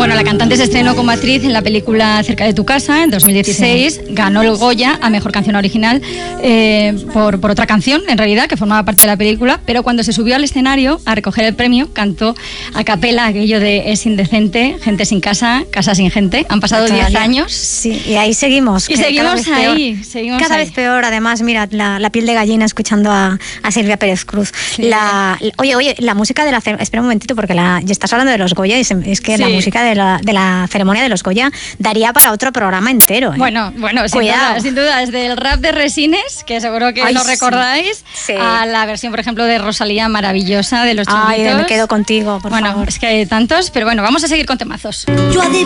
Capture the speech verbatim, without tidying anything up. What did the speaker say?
Bueno, la cantante se estrenó como actriz en la película Cerca de tu casa en dos mil dieciséis, sí. Ganó el Goya a Mejor Canción Original eh, por, por otra canción, en realidad, que formaba parte de la película, pero cuando se subió al escenario a recoger el premio, cantó a capela aquello de Es indecente, gente sin casa, casa sin gente. Han pasado diez años. Sí, y ahí seguimos. Y seguimos ahí, seguimos Cada ahí. vez peor, además, mira, la, la piel de gallina escuchando a, a Silvia Pérez Cruz. Sí. La, oye, oye, la música de la... Espera un momentito, porque la, ya estás hablando de los Goya, y es que sí. la música de la, de la ceremonia de los Goya daría para otro programa entero. ¿eh? Bueno, bueno, sin duda, sin duda, desde el rap de Resines, que seguro que Ay, lo recordáis, sí. a la versión, por ejemplo, de Rosalía maravillosa de Los Chunguitos. Ay, me quedo contigo, por bueno, favor. Es que hay tantos, pero bueno, vamos a seguir con temazos. Yo